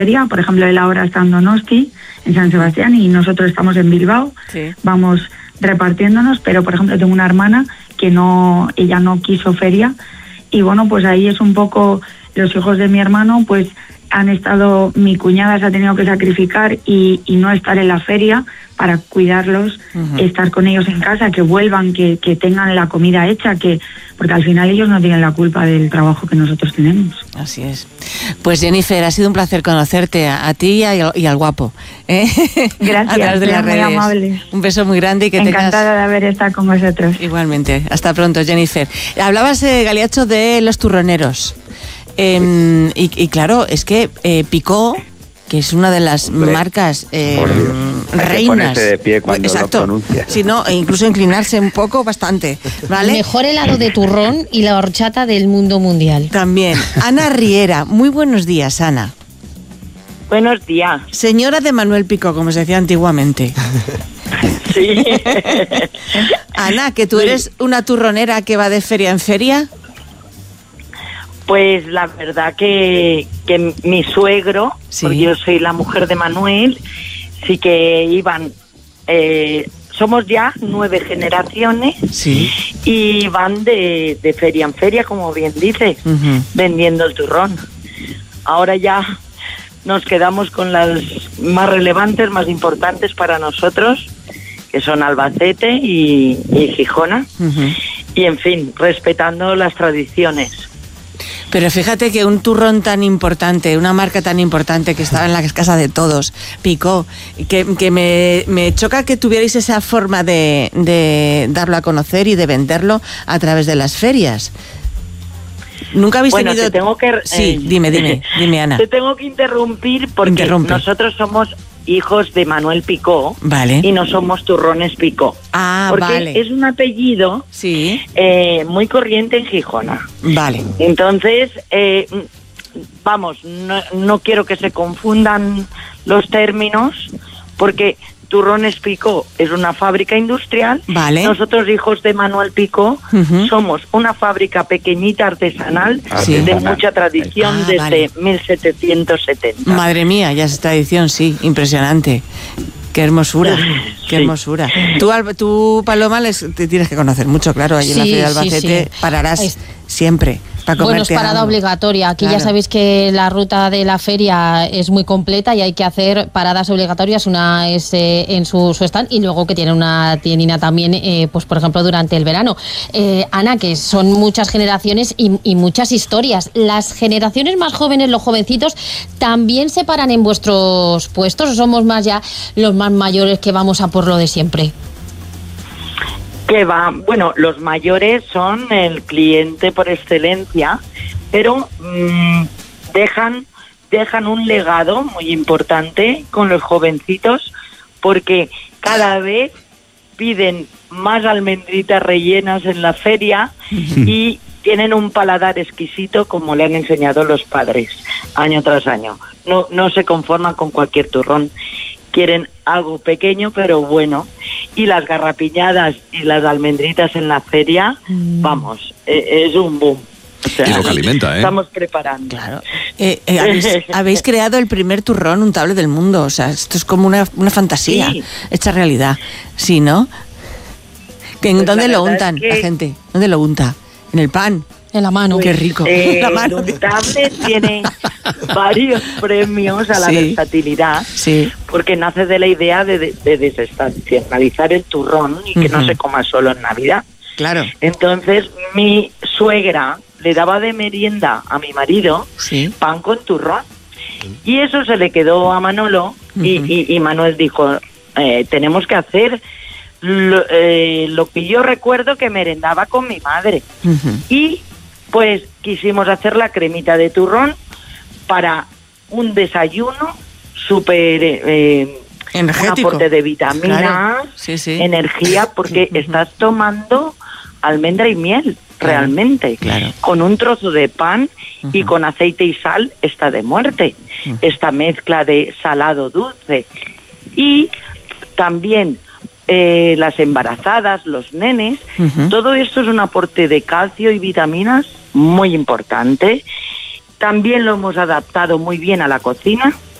feria. Por ejemplo, él ahora está en Donosti, en San Sebastián, y nosotros estamos en Bilbao. Sí. Vamos repartiéndonos, pero por ejemplo tengo una hermana que ella no quiso feria, y bueno, pues ahí es un poco, los hijos de mi hermano pues han estado, mi cuñada se ha tenido que sacrificar y no estar en la feria para cuidarlos, estar con ellos en casa, que vuelvan, que tengan la comida hecha, porque al final ellos no tienen la culpa del trabajo que nosotros tenemos. Así es. Pues Jennifer, ha sido un placer conocerte a ti y al guapo. Gracias, a través de las muy redes. Amable. Un beso muy grande y que encantada de haber estado con vosotros. Igualmente. Hasta pronto, Jennifer. Hablabas, Galiacho, de los turroneros. Y claro, es que Picó, que es una de las marcas reinas. De pie cuando exacto, lo pronuncias. Si no, e incluso inclinarse un poco, bastante, ¿vale? Mejor helado de turrón y la horchata del mundo mundial. También. Ana Riera, muy buenos días, Ana. Buenos días. Señora de Manuel Picó, como se decía antiguamente. Sí. Ana, que tú eres una turronera que va de feria en feria. Pues la verdad que mi suegro, sí, porque yo soy la mujer de Manuel, sí que iban, somos ya 9 generaciones, sí, y van de feria en feria, como bien dices, vendiendo el turrón. Ahora ya nos quedamos con las más relevantes, más importantes para nosotros, que son Albacete y Gijona, y en fin, respetando las tradiciones. Pero fíjate que un turrón tan importante, una marca tan importante que estaba en la casa de todos, Picó, que me choca que tuvierais esa forma de darlo a conocer y de venderlo a través de las ferias. Nunca habéis tenido... Te tengo que... Sí, dime, Ana. Te tengo que interrumpir porque nosotros somos hijos de Manuel Picó, vale, y no somos turrones Picó. Porque vale, es un apellido, sí, muy corriente en Gijona. Vale. Entonces, vamos, no quiero que se confundan los términos, porque Turrones Picó es una fábrica industrial. Vale. Nosotros, hijos de Manuel Picó, somos una fábrica pequeñita artesanal, de mucha tradición, desde 1770. Madre mía, ya es tradición, sí, impresionante. Qué hermosura, qué hermosura. Tú, Paloma, te tienes que conocer mucho, claro, allí en la Feria de Albacete pararás siempre. Bueno, es parada obligatoria. Aquí ya sabéis que la ruta de la feria es muy completa y hay que hacer paradas obligatorias. Una es en su stand, y luego que tiene una tiendina también, pues por ejemplo, durante el verano. Ana, que son muchas generaciones y muchas historias. ¿Las generaciones más jóvenes, los jovencitos, también se paran en vuestros puestos, o somos más ya los más mayores que vamos a por lo de siempre? Bueno, los mayores son el cliente por excelencia, pero dejan un legado muy importante con los jovencitos, porque cada vez piden más almendritas rellenas en la feria y tienen un paladar exquisito, como le han enseñado los padres año tras año. No se conforman con cualquier turrón. Quieren algo pequeño pero bueno, y las garrapiñadas y las almendritas en la feria, vamos, es un boom. O sea, y lo que alimenta, estamos preparando. Claro. Habéis creado el primer turrón untable del mundo, o sea, esto es como una fantasía hecha realidad, ¿sí, no? Pues ¿Dónde lo untan la gente? ¿Dónde lo unta? ¿En el pan? En la mano. Qué rico. La mano. El untable tiene varios premios a la versatilidad, porque nace de la idea de desestacionalizar el turrón y que no se coma solo en Navidad. Claro. Entonces, mi suegra le daba de merienda a mi marido pan con turrón. Y eso se le quedó a Manolo, y Manuel dijo, tenemos que hacer lo que yo recuerdo que merendaba con mi madre. Y pues quisimos hacer la cremita de turrón para un desayuno súper energético, un aporte de vitaminas, energía, porque estás tomando almendra y miel, realmente. Con un trozo de pan y con aceite y sal está de muerte. Esta mezcla de salado dulce. Y también las embarazadas, los nenes, todo esto es un aporte de calcio y vitaminas muy importante. También lo hemos adaptado muy bien a la cocina.